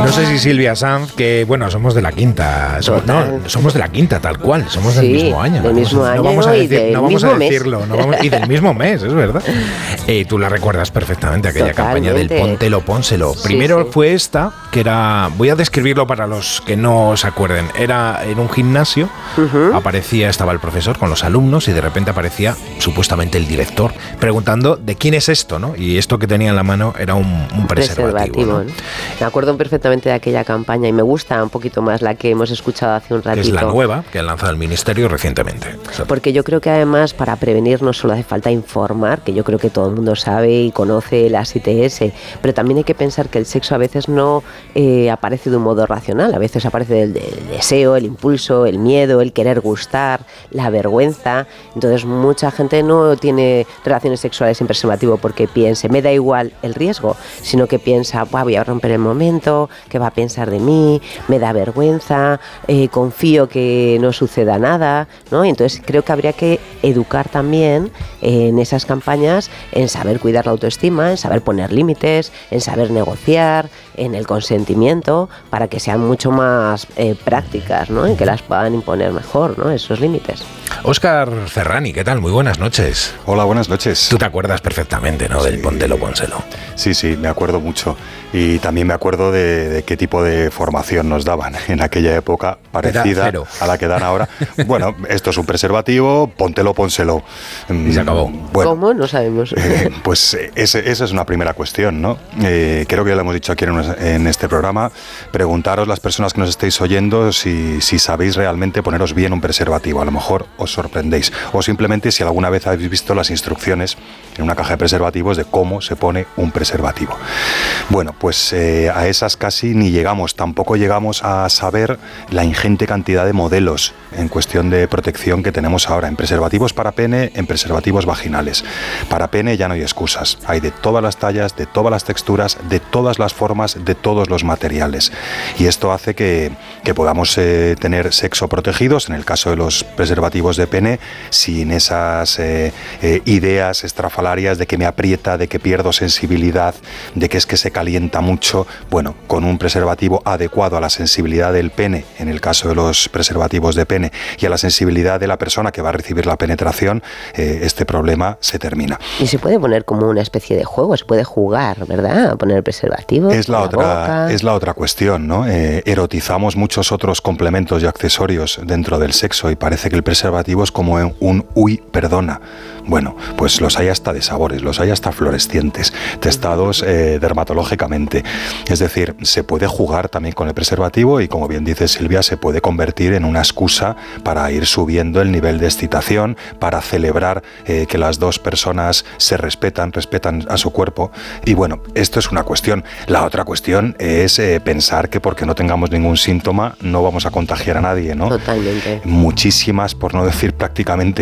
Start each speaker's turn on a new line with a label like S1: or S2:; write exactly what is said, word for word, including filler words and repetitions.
S1: No sé si Silvia Sanz, que bueno, somos de la quinta, somos, no, somos de la quinta tal cual, somos del
S2: sí,
S1: mismo año.
S2: Del
S1: no,
S2: mismo
S1: no
S2: año
S1: vamos a decir,
S2: y del
S1: no vamos
S2: mismo
S1: a decirlo,
S2: mes.
S1: No vamos, y del mismo mes, es verdad. Eh, tú la recuerdas perfectamente, aquella
S2: Totalmente.
S1: campaña del póntelo, pónselo.
S2: Sí,
S1: Primero
S2: sí.
S1: fue esta, que era, voy a describirlo para los que no se acuerden, era en un gimnasio, uh-huh. aparecía, estaba el profesor con los alumnos y de repente aparecía supuestamente el director preguntando de quién es esto, ¿no? Y esto que tenía en la mano era un, un preservativo. preservativo ¿no?
S2: ¿no? Me acuerdo perfectamente de aquella campaña y me gusta un poquito más la que hemos escuchado hace un ratito.
S1: Que es la nueva que ha lanzado el Ministerio recientemente.
S2: Porque yo creo que además para prevenir no solo hace falta informar, que yo creo que todo el mundo sabe y conoce las I T S, pero también hay que pensar que el sexo a veces no eh, aparece de un modo racional, a veces aparece del, del deseo, el impulso, el miedo, el querer gustar, la vergüenza. Entonces mucha gente no tiene relaciones sexuales sin preservativo porque piense, me da igual el riesgo, sino que piensa, voy a romper el momento, ¿qué va a pensar de mí? Me da vergüenza, eh, confío que no suceda nada, ¿no? Y entonces creo que habría que educar también eh, en esas campañas en saber cuidar la autoestima, en saber poner límites, en saber negociar, en el consentimiento, para que sean mucho más eh, prácticas, ¿no? Y que las puedan imponer mejor, ¿no? Esos límites.
S1: Óscar Ferrani, ¿qué tal? Muy buenas noches.
S3: Hola, buenas noches.
S1: Tú te acuerdas perfectamente, ¿no? Sí. Del póntelo, pónselo.
S3: Sí, sí, me acuerdo mucho. Y también me acuerdo de, de qué tipo de formación nos daban en aquella época, parecida a la que dan ahora. Bueno, esto es un preservativo, póntelo, pónselo.
S1: Y se acabó.
S2: Bueno, ¿cómo? No sabemos.
S3: Eh, pues ese, esa es una primera cuestión, ¿no? Eh, creo que ya lo hemos dicho aquí en, en este programa. Preguntaros, las personas que nos estéis oyendo, si, si sabéis realmente poneros bien un preservativo. A lo mejor os sorprendéis. O simplemente si alguna vez habéis visto las instrucciones en una caja de preservativos de cómo se pone un preservativo. Bueno, pues eh, a esas casi ni llegamos. Tampoco llegamos a saber la ingente cantidad de modelos en cuestión de protección que tenemos ahora en preservativos para pene, en preservativos vaginales. Para pene ya no hay excusas. Hay de todas las tallas, de todas las texturas, de todas las formas, de todos los materiales. Y esto hace que, que podamos eh, tener sexo protegidos, en el caso de los preservativos de pene, sin esas eh, eh, ideas estrafalarias de que me aprieta, de que pierdo sensibilidad, de que es que se calienta mucho. Bueno, con un preservativo adecuado a la sensibilidad del pene, en el caso de los preservativos de pene, y a la sensibilidad de la persona que va a recibir la penetración, eh, este problema se termina.
S2: Y se puede poner como una especie de juego, se puede jugar, ¿verdad? A poner el preservativo.
S3: Es la,
S2: la
S3: otra,
S2: boca.
S3: es la otra cuestión, ¿no? Eh, erotizamos muchos otros complementos y accesorios dentro del sexo y parece que el preservativo es como un uy, perdona. Bueno, pues los hay hasta de sabores, los hay hasta fluorescentes, testados eh, dermatológicamente. Es decir, se puede jugar también con el preservativo y, como bien dice Silvia, se puede convertir en una excusa para ir subiendo el nivel de excitación, para celebrar eh, que las dos personas se respetan, respetan a su cuerpo. Y bueno, esto es una cuestión. La otra cuestión es eh, pensar que porque no tengamos ningún síntoma no vamos a contagiar a nadie, ¿no?
S2: Totalmente.
S3: Muchísimas, por no decir prácticamente